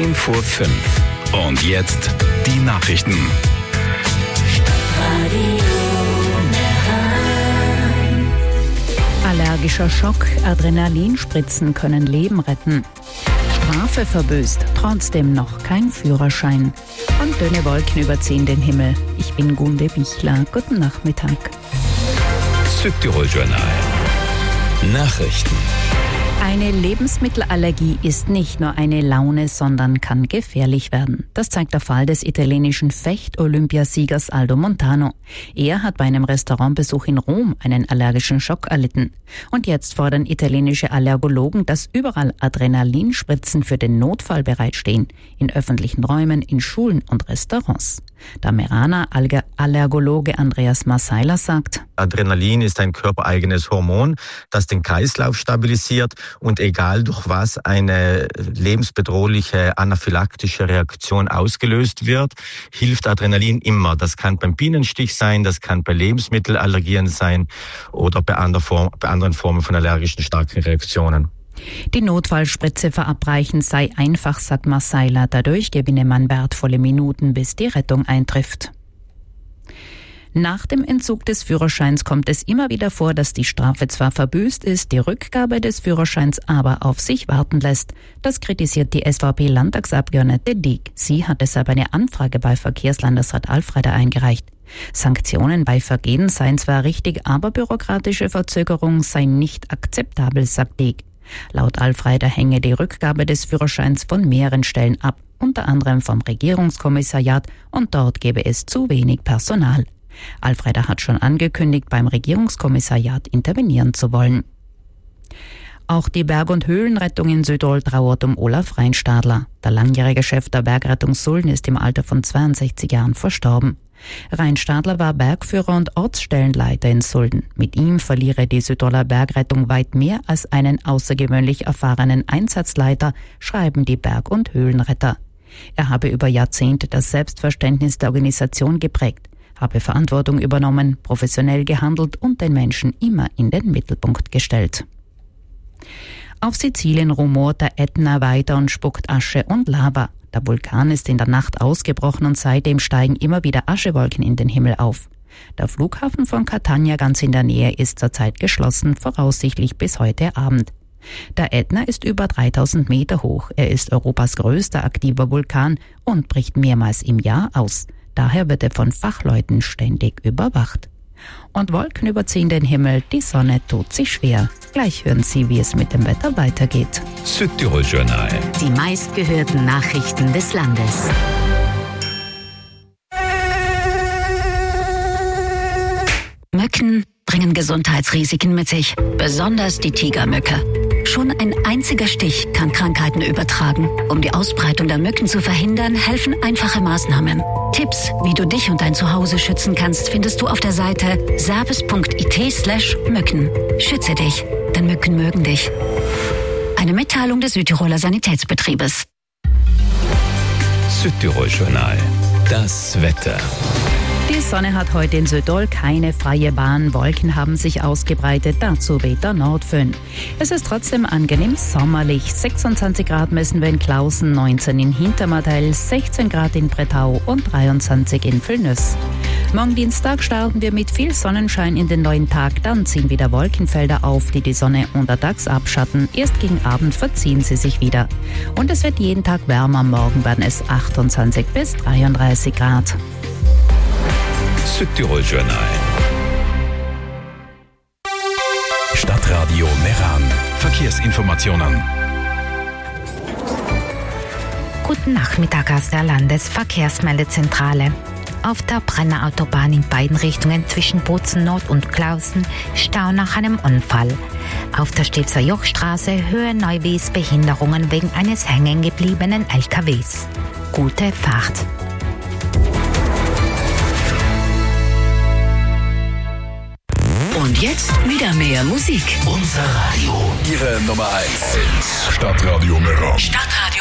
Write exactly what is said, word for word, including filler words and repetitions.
fünf vor fünf. Und jetzt die Nachrichten. Allergischer Schock, Adrenalinspritzen können Leben retten. Strafe verbüßt, trotzdem noch kein Führerschein. Und dünne Wolken überziehen den Himmel. Ich bin Gunde Bichler. Guten Nachmittag. Südtirol-Journal. Nachrichten. Eine Lebensmittelallergie ist nicht nur eine Laune, sondern kann gefährlich werden. Das zeigt der Fall des italienischen Fecht-Olympiasiegers Aldo Montano. Er hat bei einem Restaurantbesuch in Rom einen allergischen Schock erlitten. Und jetzt fordern italienische Allergologen, dass überall Adrenalinspritzen für den Notfall bereitstehen. In öffentlichen Räumen, in Schulen und Restaurants. Der Meraner Allergologe Andreas Marsaila sagt: Adrenalin ist ein körpereigenes Hormon, das den Kreislauf stabilisiert und egal durch was eine lebensbedrohliche anaphylaktische Reaktion ausgelöst wird, hilft Adrenalin immer. Das kann beim Bienenstich sein, das kann bei Lebensmittelallergien sein oder bei anderen Formen von allergischen starken Reaktionen. Die Notfallspritze verabreichen sei einfach, sagt Marsaila. Dadurch gewinne man wertvolle Minuten, bis die Rettung eintrifft. Nach dem Entzug des Führerscheins kommt es immer wieder vor, dass die Strafe zwar verbüßt ist, die Rückgabe des Führerscheins aber auf sich warten lässt. Das kritisiert die S V P-Landtagsabgeordnete Dieck. Sie hat deshalb eine Anfrage bei Verkehrslandesrat Alfreider eingereicht. Sanktionen bei Vergehen seien zwar richtig, aber bürokratische Verzögerung sei nicht akzeptabel, sagt Dieck. Laut Alfreider hänge die Rückgabe des Führerscheins von mehreren Stellen ab, unter anderem vom Regierungskommissariat, und dort gebe es zu wenig Personal. Alfreider hat schon angekündigt, beim Regierungskommissariat intervenieren zu wollen. Auch die Berg- und Höhlenrettung in Südtirol trauert um Olaf Reinstadler. Der langjährige Chef der Bergrettung Sulden ist im Alter von zweiundsechzig Jahren verstorben. Reinstadler war Bergführer und Ortsstellenleiter in Sulden. Mit ihm verliere die Südtiroler Bergrettung weit mehr als einen außergewöhnlich erfahrenen Einsatzleiter, schreiben die Berg- und Höhlenretter. Er habe über Jahrzehnte das Selbstverständnis der Organisation geprägt, habe Verantwortung übernommen, professionell gehandelt und den Menschen immer in den Mittelpunkt gestellt. Auf Sizilien rumort der Ätna weiter und spuckt Asche und Lava. Der Vulkan ist in der Nacht ausgebrochen und seitdem steigen immer wieder Aschewolken in den Himmel auf. Der Flughafen von Catania ganz in der Nähe ist zurzeit geschlossen, voraussichtlich bis heute Abend. Der Ätna ist über dreitausend Meter hoch. Er ist Europas größter aktiver Vulkan und bricht mehrmals im Jahr aus. Daher wird er von Fachleuten ständig überwacht. Und Wolken überziehen den Himmel, die Sonne tut sich schwer. Gleich hören Sie, wie es mit dem Wetter weitergeht. Südtirol-Journal. Die meistgehörten Nachrichten des Landes. Mücken bringen Gesundheitsrisiken mit sich, besonders die Tigermücke. Schon ein einziger Stich kann Krankheiten übertragen. Um die Ausbreitung der Mücken zu verhindern, helfen einfache Maßnahmen. Tipps, wie du dich und dein Zuhause schützen kannst, findest du auf der Seite service punkt it slash Mücken. Schütze dich, denn Mücken mögen dich. Eine Mitteilung des Südtiroler Sanitätsbetriebes. Südtirol-Journal. Das Wetter. Die Sonne hat heute in Südtirol keine freie Bahn. Wolken haben sich ausgebreitet, dazu weht der Nordföhn. Es ist trotzdem angenehm sommerlich. sechsundzwanzig Grad messen wir in Klausen, neunzehn in Hintermarteil, sechzehn Grad in Bretau und dreiundzwanzig in Villnüss. Morgen Dienstag starten wir mit viel Sonnenschein in den neuen Tag. Dann ziehen wieder Wolkenfelder auf, die die Sonne untertags abschatten. Erst gegen Abend verziehen sie sich wieder. Und es wird jeden Tag wärmer. Morgen werden es achtundzwanzig bis dreiunddreißig Grad. Südtirol-Journal. Stadtradio Meran. Verkehrsinformationen. Guten Nachmittag aus der Landesverkehrsmeldezentrale. Auf der Brenner Autobahn in beiden Richtungen zwischen Bozen Nord und Klausen Stau nach einem Unfall. Auf der Stilfser Jochstraße Höhe Neuwies Behinderungen wegen eines hängen gebliebenen L K Ws. Gute Fahrt. Und jetzt wieder mehr Musik. Unser Radio. Ihre Nummer eins. Stadtradio Meran. Stadtradio